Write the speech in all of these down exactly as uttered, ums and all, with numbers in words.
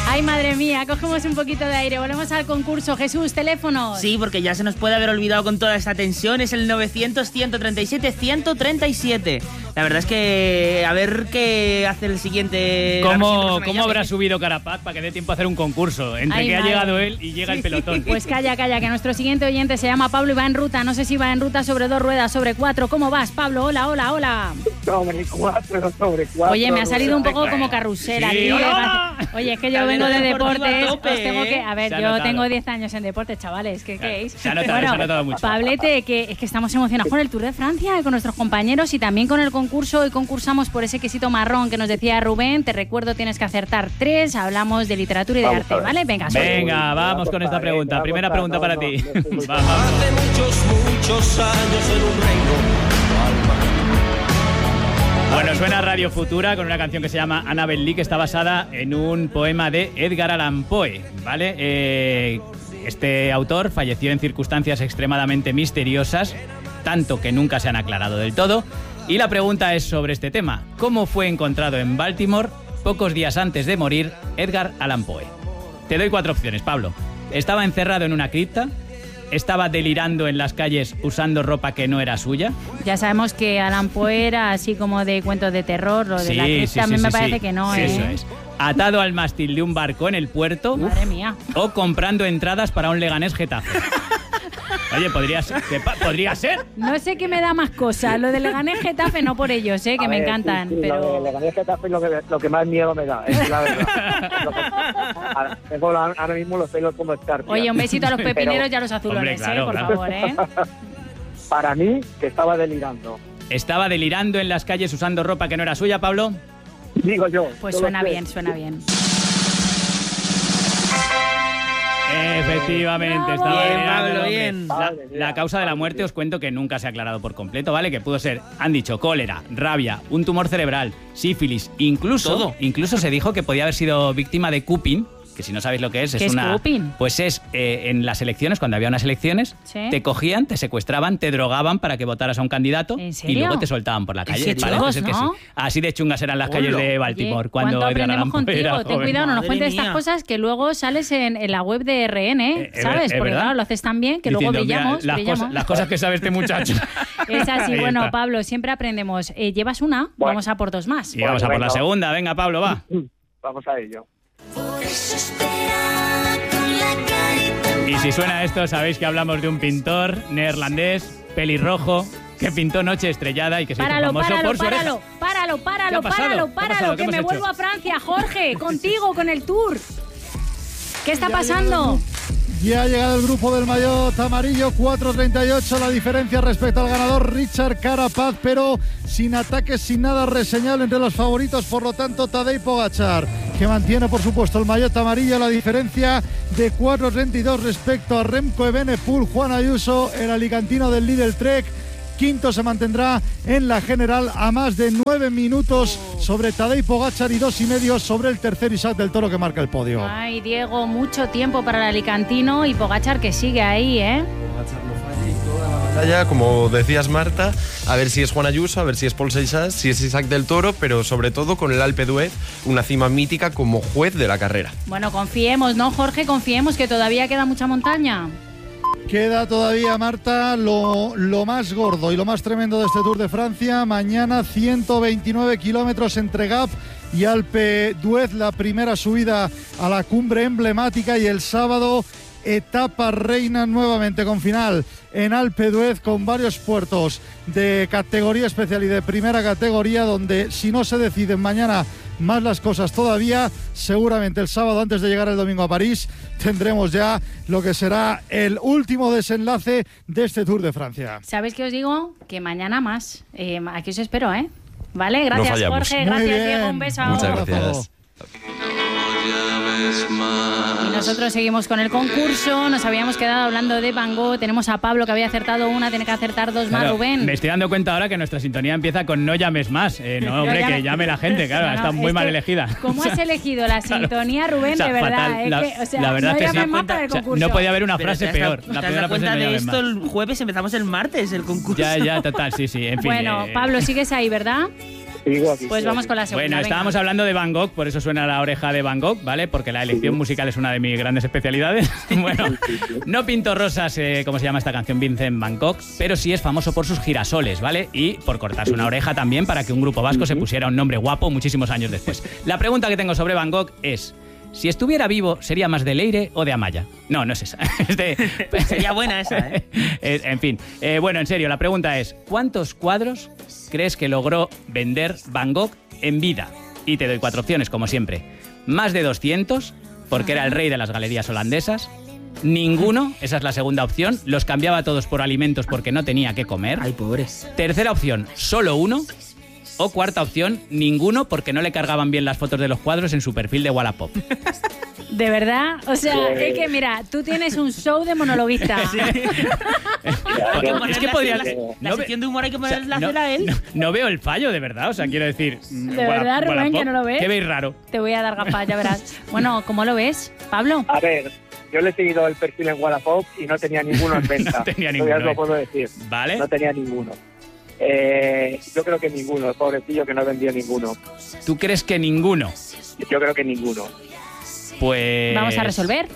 Ay, madre mía, cogemos un poquito de aire. Volvemos al concurso. Jesús, teléfonos. Sí, porque ya se nos puede haber olvidado con toda esta tensión. Es el novecientos, ciento treinta y siete, ciento treinta y siete. La verdad es que a ver qué hace el siguiente... ¿Cómo, ¿cómo habrá subido Carapaz para que dé tiempo a hacer un concurso? Entre Ay, que madre. ha llegado él y llega el pelotón. Pues calla, calla, que nuestro siguiente oyente se llama Pablo y va en ruta. No sé si va en ruta sobre dos ruedas, sobre cuatro. ¿Cómo vas, Pablo? Hola, hola, hola. Sobre cuatro, sobre cuatro. Oye, me ha salido un poco como carrusel aquí. Sí, hola. Oye, es que yo Cadena vengo de deportiva deportes. a tope, Os tengo que... A ver, Se ha yo notado. tengo diez años en deportes, chavales. ¿Qué queréis? Se ha notado, se ha notado mucho. Pablete, que es que estamos emocionados con el Tour de Francia y con nuestros compañeros y también con el concurso. Hoy concursamos por ese quesito marrón que nos decía Rubén. Te recuerdo, tienes que acertar tres. Hablamos de literatura y de Vamos arte, a ver. ¿vale? Venga, suelta. Venga, vamos con esta pregunta. Primera pregunta para ti. Va, vamos. Hace muchos, muchos años en un reino. Bueno, suena Radio Futura con una canción que se llama Annabel Lee, que está basada en un poema de Edgar Allan Poe, ¿vale? Eh, este autor falleció en circunstancias extremadamente misteriosas, tanto que nunca se han aclarado del todo. Y la pregunta es sobre este tema. ¿Cómo fue encontrado en Baltimore, pocos días antes de morir, Edgar Allan Poe? Te doy cuatro opciones, Pablo. Estaba encerrado en una cripta. Estaba delirando en las calles usando ropa que no era suya. Ya sabemos que Allan Poe era así como de cuentos de terror, lo de la cripta, a mí me parece que no, Sí, ¿eh? eso es. Atado al mástil de un barco en el puerto. Madre mía. O comprando entradas para un Leganés Getafe. Oye, podría ser. ¿qué pa- ¿Podría ser? No sé qué me da más cosas, lo de Leganés Getafe no por ellos, ¿eh? que A me ver, encantan, sí, sí, pero... Lo de Leganés Getafe es lo que, lo que más miedo me da, es la verdad. Lo que- ahora, tengo la- ahora mismo los pelos como escarpias. Oye, un besito a los Pero pepineros y a los azulones, Hombre, claro, ¿eh? Por claro. favor, ¿eh? Para mí, que estaba delirando. ¿Estaba delirando en las calles usando ropa que no era suya, Pablo? Digo yo. Pues yo lo suena sé. bien, suena bien. Efectivamente, Bravo. estaba Bien, delirando Pablo, el hombre. bien. La, Madre mía. la causa de la muerte os cuento que nunca se ha aclarado por completo, ¿vale? Que pudo ser, han dicho, cólera, rabia, un tumor cerebral, sífilis, incluso, Todo. incluso se dijo que podía haber sido víctima de cupping, que si no sabéis lo que es, ¿Qué es es una... cupping? Pues es, eh, en las elecciones, cuando había unas elecciones, Sí. te cogían, te secuestraban, te drogaban para que votaras a un candidato ¿En y serio? luego te soltaban por la calle. serio? ¿vale? Chungos, Pues es que ¿no? sí. Así de chungas eran las calles Hola. de Baltimore Oye, cuando ¿cuánto Edgar aprendemos Allan Poe era contigo? Ten joven. cuidado, no nos Madre cuentes estas mía. cosas que luego sales en, en la web de R N, Eh, eh, ¿sabes? es Porque verdad. claro, lo haces tan bien que Diciendo, luego mira, brillamos, las, brillamos. cosas, las cosas que sabe este muchacho. Es así. Ahí Bueno, está. Pablo, siempre aprendemos. Eh, ¿Llevas una? Bueno. Vamos a por dos más. Y vamos a por la Bueno, segunda. Venga, Pablo, va. Vamos a ello. Y si suena esto, sabéis que hablamos de un pintor neerlandés, pelirrojo, que pintó Noche Estrellada y que se hizo Páralo, famoso páralo, por su oreja. páralo, páralo, páralo, ¿Qué ha pasado? páralo, ¿Qué ha páralo, pasado? ¿Qué que hemos me hecho? vuelvo a Francia, Jorge, contigo, con el Tour. ¿Qué está pasando? Ya ha llegado el grupo del maillot amarillo, cuatro treinta y ocho la diferencia respecto al ganador Richard Carapaz, pero sin ataques, sin nada reseñable entre los favoritos, por lo tanto Tadej Pogačar, que mantiene por supuesto el maillot amarillo, la diferencia de cuatro treinta y dos respecto a Remco Evenepoel. Juan Ayuso, el alicantino del Lidl Trek, quinto, se mantendrá en la general a más de nueve minutos sobre Tadej Pogačar y dos y medio sobre el tercer Isaac del Toro, que marca el podio. Ay, Diego, mucho tiempo para el alicantino y Pogačar que sigue ahí, ¿eh? batalla, como decías, Marta, a ver si es Juan Ayuso, a ver si es Paul Seixas, si es Isaac del Toro, pero sobre todo con el Alpe d'Huez, una cima mítica como juez de la carrera. Bueno, confiemos, ¿no, Jorge? Confiemos que todavía queda mucha montaña. Queda todavía, Marta, lo, lo más gordo y lo más tremendo de este Tour de Francia. Mañana ciento veintinueve kilómetros entre Gap y Alpe d'Huez, la primera subida a la cumbre emblemática, y el sábado etapa reina nuevamente con final en Alpe d'Huez, con varios puertos de categoría especial y de primera categoría, donde si no se deciden mañana más las cosas todavía, seguramente el sábado, antes de llegar el domingo a París, tendremos ya lo que será el último desenlace de este Tour de Francia. ¿Sabéis qué os digo? Que mañana más. Eh, aquí os espero, ¿eh? Vale, gracias, No fallamos. Jorge, Muy gracias, bien. Diego, un beso. Muchas Abrazo. gracias. Y nosotros seguimos con el concurso. Nos habíamos quedado hablando de Van Gogh. Tenemos a Pablo, que había acertado una, tiene que acertar dos más, Claro, Rubén. me estoy dando cuenta ahora que nuestra sintonía empieza con no llames más. Eh, no, hombre, llame- que llame la gente, claro, No, no, está muy es mal que, elegida. ¿Cómo has elegido la sintonía, Rubén? O sea, de verdad, fatal. es La- que, o sea, la verdad no es que llames sí. más para el O sea, concurso. No podía haber una Pero frase te has dado- peor. ¿Te La has primera dado frase cuenta no de llames esto más. el jueves? Empezamos el martes el concurso. Ya, ya, total, sí, sí. En fin, Bueno, eh, Pablo, sigues ahí, ¿verdad? Sigo aquí, Pues sigo vamos aquí. con la segunda. Bueno, venga. estábamos hablando de Van Gogh, por eso suena la oreja de Van Gogh, ¿vale? Porque la elección musical es una de mis grandes especialidades. Bueno, no pintó rosas, eh, como se llama esta canción, Vincent Van Gogh, pero sí es famoso por sus girasoles, ¿vale? Y por cortarse una oreja también para que un grupo vasco se pusiera un nombre guapo muchísimos años después. La pregunta que tengo sobre Van Gogh es... Si estuviera vivo, ¿sería más de Leire o de Amaya? No, no es esa. Es de... Sería buena esa, ¿eh? Eh, En fin, eh, bueno, en serio, la pregunta es, ¿cuántos cuadros crees que logró vender Van Gogh en vida? Y te doy cuatro opciones, como siempre. Más de doscientos, porque era el rey de las galerías holandesas. Ninguno, esa es la segunda opción. Los cambiaba todos por alimentos porque no tenía que comer. Ay, pobre. Tercera opción, solo uno. O cuarta opción, ninguno, porque no le cargaban bien las fotos de los cuadros en su perfil de Wallapop. De verdad, o sea, es que mira, tú tienes un show de monologuista. Hay que ponerle Es que a podría- hacer La, la no ve- sección de humor hay que O sea, ponerle a no, hacer a él. no- no veo el fallo, de verdad. O sea, quiero decir... ¿De verdad, Rubén, que no lo ves? ¿Qué veis raro? Te voy a dar gafas, ya verás. Bueno, ¿cómo lo ves, Pablo? A ver, yo le he seguido el perfil en Wallapop y no tenía ninguno en venta. No tenía Eso ninguno, ya os lo eh. puedo decir. ¿Vale? No tenía ninguno. Eh, yo creo que ninguno, pobrecillo que no vendió ninguno. ¿Tú crees que ninguno? Yo creo que ninguno. Pues... Vamos a resolver.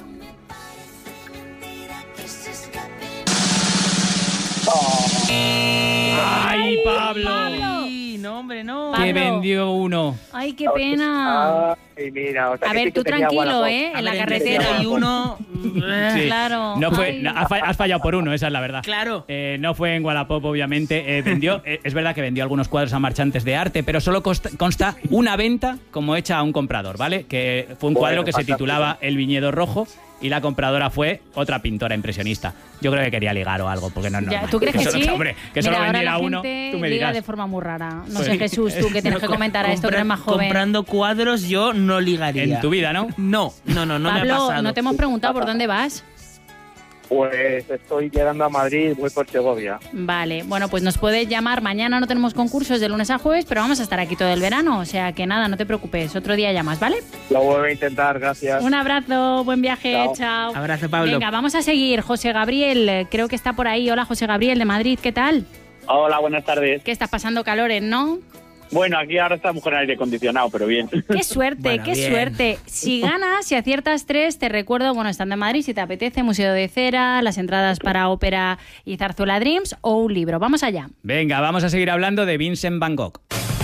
¡Ay, Pablo! Ay, no, hombre, no. Pablo. Que vendió uno. Ay, qué pena. Ay, mira, o sea, A que ver, sí que tú tenía tranquilo, Wallapop. ¿eh? A En la ver, carretera. Hay uno. Sí. Claro. No fue, Ay. no, has fall- has fallado por uno, esa es la verdad. Claro. Eh, no fue en Wallapop, obviamente. Eh, vendió, eh, es verdad que vendió algunos cuadros a marchantes de arte, pero solo consta, consta una venta como hecha a un comprador, ¿vale? Que fue un Bueno, cuadro que se fantástico. titulaba El viñedo rojo y la compradora fue otra pintora impresionista. Yo creo que quería ligar o algo, porque no es Ya, normal. ¿tú crees que, solo, sí? Hombre, que Mira, solo ahora vendiera la uno, gente tú me liga dirás. de forma muy rara. No Pues- sé, Jesús, tú que tienes que comentar a esto, que eres más joven. Comprando cuadros yo no ligaría. En tu vida, ¿no? No, no, no, no me ha Pablo, pasado. no te hemos preguntado por dónde vas. Pues estoy llegando a Madrid, voy por Segovia. Vale, bueno, pues nos puedes llamar. Mañana no tenemos concursos de lunes a jueves, pero vamos a estar aquí todo el verano. O sea que nada, no te preocupes. Otro día llamas, ¿vale? Lo vuelvo a intentar, gracias. Un abrazo, buen viaje, chao. Chao. Abrazo, Pablo. Venga, vamos a seguir. José Gabriel, eh, creo que está por ahí. Hola, José Gabriel de Madrid, ¿qué tal? Hola, buenas tardes. ¿Qué estás pasando calores, no? Bueno, aquí ahora estamos con aire acondicionado, pero bien. Qué suerte, Bueno, qué bien. suerte. Si ganas, si aciertas tres, te recuerdo, bueno, estando en Madrid, si te apetece, Museo de Cera, las entradas para ópera y Zarzuela Dreams o un libro. Vamos allá. Venga, vamos a seguir hablando de Vincent Van Gogh.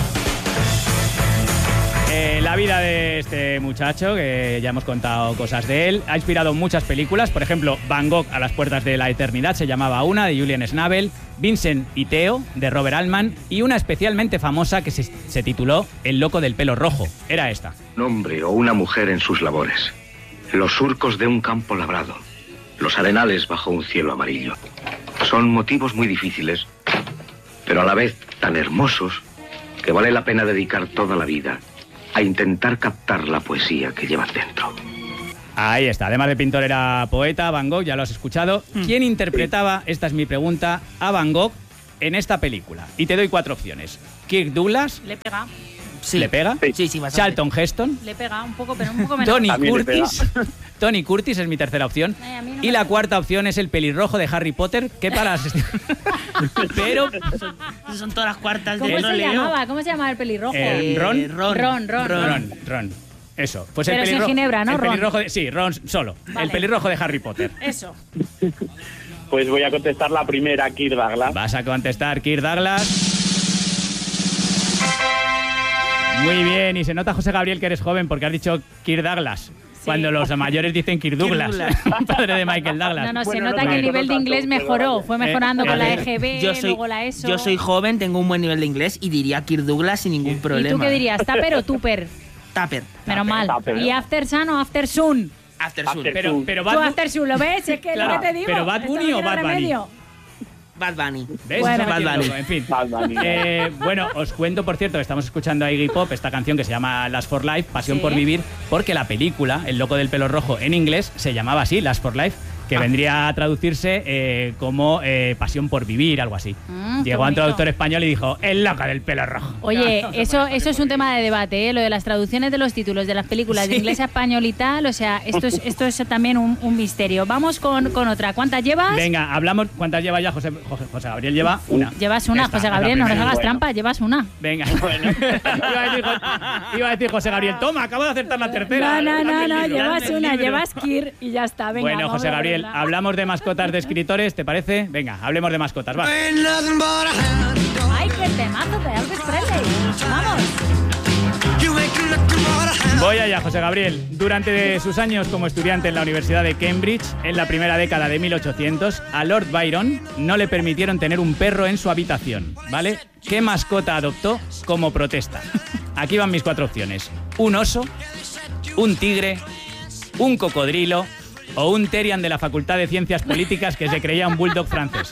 Eh, la vida de este muchacho, que ya hemos contado cosas de él, ha inspirado muchas películas. Por ejemplo, Van Gogh a las puertas de la eternidad se llamaba una, de Julian Schnabel, Vincent y Theo, de Robert Altman, y una especialmente famosa que se, se tituló El loco del pelo rojo. Era esta. Un hombre o una mujer en sus labores. Los surcos de un campo labrado. Los arenales bajo un cielo amarillo. Son motivos muy difíciles, pero a la vez tan hermosos que vale la pena dedicar toda la vida a intentar captar la poesía que llevan dentro. Ahí está. Además de pintor era poeta, Van Gogh, ya lo has escuchado. ¿Quién interpretaba, esta es mi pregunta, a Van Gogh en esta película? Y te doy cuatro opciones. Kirk Douglas, Le pega, Sí. ¿le pega? Sí, sí, bastante. Charlton Heston, le pega un poco, pero un poco menos. Tony También le Curtis. Tony Curtis es mi tercera opción. Ay, a mí no Y me la gusta. cuarta opción es el pelirrojo de Harry Potter, que para... Pero... Esas son todas las cuartas ¿Cómo de se no leo. llamaba? ¿Cómo se llamaba el pelirrojo? Eh, Ron. Ron. Ron, Ron, Ron, Ron. Eso. Pues Pero el sin pelirrojo, ginebra, ¿no, el Ron? pelirrojo de- sí, Ron solo. Vale. El pelirrojo de Harry Potter. Eso. Pues voy a contestar la primera, Kirk Douglas. Vas a contestar Kirk Douglas. Muy bien, y se nota, José Gabriel, que eres joven porque has dicho Kirk Douglas. Cuando los mayores dicen Kirk Douglas, Douglas. padre de Michael Douglas. No, no, se Bueno, nota no que el me nivel de conozco inglés tanto, pero mejoró. vale. Fue mejorando con a la ver, E G B, yo soy, luego la ESO. yo soy joven, tengo un buen nivel de inglés y diría Kirk Douglas sin ningún ¿Y problema. tú qué dirías? ¿Tupper o Tupper? Tupper. Menos mal. Tupper. ¿Y After Sun o After Sun? After Sun. After Pero, Sun. pero Tú Bad, After Sun, ¿lo ves? Es que es Claro, lo que te digo. pero Bad Esto no Bunny o tiene Bad Bunny. remedio. Bad Bunny. ¿ves? Bueno. Eso me Bad tiene Bunny. loco, en fin. Bad Bunny. Eh, bueno, os cuento, por cierto, que estamos escuchando a Iggy Pop, esta canción que se llama Last for Life, Pasión Sí. por Vivir, porque la película, El loco del pelo rojo, en inglés, se llamaba así, Last for Life. que vendría a traducirse eh, como eh, pasión por vivir, algo así. Mm, Llegó a un traductor español y dijo, el loca del pelo rojo. Oye, eso, eso es un tema de debate, ¿eh? Lo de las traducciones de los títulos de las películas Sí. de inglés a español y tal, o sea, esto es, esto es también un, un misterio. Vamos con, con otra. ¿Cuántas llevas? Venga, hablamos. ¿Cuántas lleva ya José, José, José Gabriel? Lleva una. Llevas una, Esta, José es la Gabriel, no nos primera. hagas Bueno. trampa, llevas una. Venga. iba, a decir, iba a decir José Gabriel, toma, acabo de acertar la tercera. No, no, no, Dame no, el libro, llevas dame el una, libro. llevas Kir y ya está. Venga, Bueno, vamos José a Gabriel, verla. hablamos de mascotas de escritores, ¿te parece? Venga, hablemos de mascotas, va. ¡Ay, qué temazo de Elvis Presley! ¡Vamos! Voy allá, José Gabriel. Durante sus años como estudiante en la Universidad de Cambridge, en la primera década de mil ochocientos, a Lord Byron no le permitieron tener un perro en su habitación, ¿vale? ¿Qué mascota adoptó como protesta? Aquí van mis cuatro opciones. Un oso, un tigre, un cocodrilo o un Terian de la Facultad de Ciencias Políticas que se creía un bulldog francés.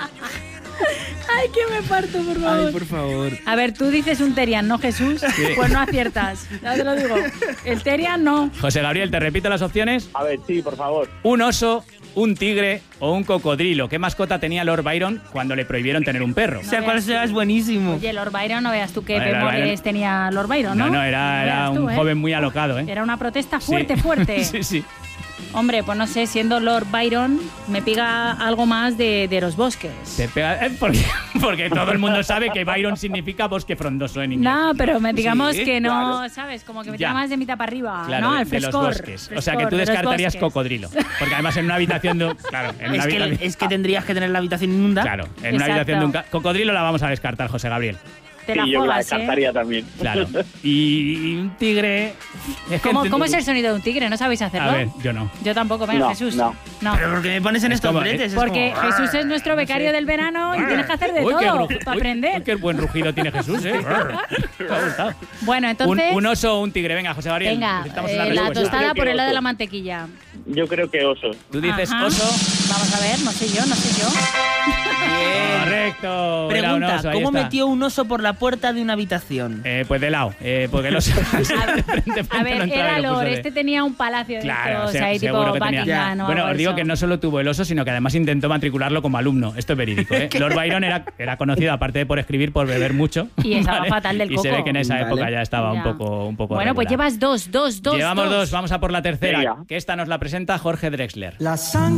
¡Ay, que me parto, por favor! Ay, por favor. A ver, tú dices un Terian, ¿no, Jesús? Sí. Pues no aciertas, ya te lo digo. El Terian no. José Gabriel, te repito las opciones. A ver, sí, por favor. Un oso, un tigre o un cocodrilo. ¿Qué mascota tenía Lord Byron cuando le prohibieron tener un perro? O sea, cuál sea es buenísimo. Oye, Lord Byron, no veas tú qué Bueno, Lord memorias Byron- tenía Lord Byron, ¿no? No, no, era, No era veas tú, un ¿eh? joven muy alocado, ¿eh? Era una protesta fuerte, Sí. fuerte. sí, sí. Hombre, pues no sé, siendo Lord Byron, me pega algo más de, de los bosques. Te pega- eh, porque, porque todo el mundo sabe que Byron significa bosque frondoso en inglés. No, pero me, digamos Sí, que no, claro. ¿sabes? Como que me Ya. tira más de mitad para arriba, Claro, ¿no? de- Al de los frescor. bosques. O sea, que frescor tú de los descartarías bosques. cocodrilo. Porque además en una habitación de... un- Claro, en una Es que, habitación... es que tendrías que tener la habitación inundada. Claro, en una Exacto. habitación de un... ca- Cocodrilo la vamos a descartar, José Gabriel. Te la Sí, yo la juegas, ¿eh? descartaría también. Claro. Y, y un tigre... Es que ¿Cómo, ent- ¿Cómo es el sonido de un tigre? ¿No sabéis hacerlo? A ver, yo no. Yo tampoco, venga, No, Jesús. no. No. Pero ¿por qué me pones en Es estos como- bretes? Es Porque como- Jesús es nuestro becario del verano y tienes que hacer de Uy, qué todo gru- para uy, aprender. uy, qué buen rugido tiene Jesús, ¿eh? Me ha gustado. Bueno, Un, entonces, un oso o un tigre. Venga, José Gabriel. venga, necesitamos eh, una la respuesta. tostada Yo creo por que el lado de oso. la mantequilla. Yo creo que oso. Tú dices Ajá. oso. Vamos a ver, no sé yo, no sé yo. Bien. Correcto. Era un Pregunta, oso, ahí ¿cómo está. metió un oso por la puerta de una habitación? Eh, pues de lado, eh, porque el oso... de frente, frente A ver, no entraba era y lo puso Lord, de- este tenía un palacio de Claro, estos, se- ahí tipo seguro que tenía. Buckingham o Bueno, algo os digo eso. que no solo tuvo el oso, sino que además intentó matricularlo como alumno. Esto es verídico, ¿eh? Lord Byron era, era conocido, aparte de por escribir, por beber mucho. Y estaba fatal del Y se ve coco. que en esa Vale. época ya estaba Ya. un poco un poco Bueno, pues regular. llevas dos, dos, dos. Llevamos dos. vamos a por la tercera, Venga. que esta nos la presenta Jorge Drexler. La sangre